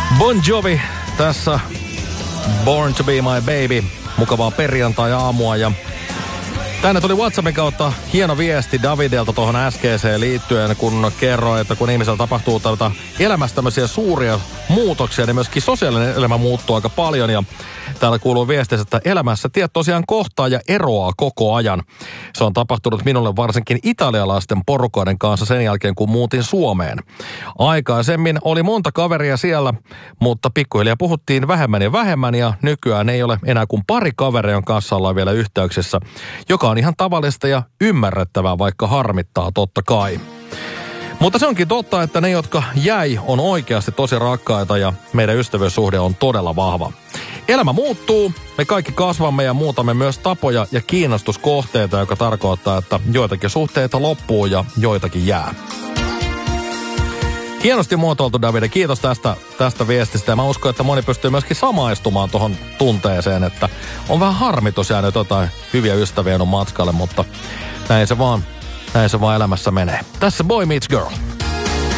Bon Jovi tässä Born to be my baby. Mukavaa perjantai-aamua ja tänne tuli WhatsAppin kautta hieno viesti Davidelta tuohon äskeiseen liittyen, kun kerroi, että kun ihmisellä tapahtuu elämässä tämmöisiä suuria muutoksia, niin myöskin sosiaalinen elämä muuttuu aika paljon. Ja täällä kuuluu viestissä, että elämässä tiet tosiaan kohtaa ja eroaa koko ajan. Se on tapahtunut minulle varsinkin italialaisten porukoiden kanssa sen jälkeen, kun muutin Suomeen. Aikaisemmin oli monta kaveria siellä, mutta pikkuhiljaa puhuttiin vähemmän ja nykyään ei ole enää kuin pari kaveria, jonka kanssa ollaan vielä yhteyksissä, joka on ihan tavallista ja ymmärrettävää, vaikka harmittaa totta kai. Mutta se onkin totta, että ne, jotka jäi, on oikeasti tosi rakkaita ja meidän ystävyyssuhde on todella vahva. Elämä muuttuu, me kaikki kasvamme ja muutamme myös tapoja ja kiinnostuskohteita, joka tarkoittaa, että joitakin suhteita loppuu ja joitakin jää. Hienosti muotoiltu, Davide. Kiitos tästä viestistä. Ja mä uskon, että moni pystyy myöskin samaistumaan tuohon tunteeseen, että on vähän harmi tosiaan nyt jotain hyviä ystäviä on matkalle, mutta näin se vaan elämässä menee. Tässä Boy Meets Girl.